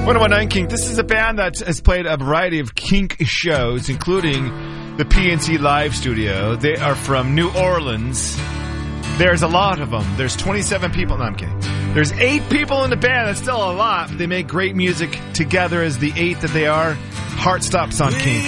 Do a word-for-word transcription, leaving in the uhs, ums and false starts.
one oh one nine Kink. This is a band that has played a variety of Kink shows, including the P N C Live Studio. They are from New Orleans. There's a lot of them. There's twenty-seven people. No, I'm kidding. There's eight people in the band. That's still a lot. But they make great music together as the eight that they are. Heart Stops on Kink.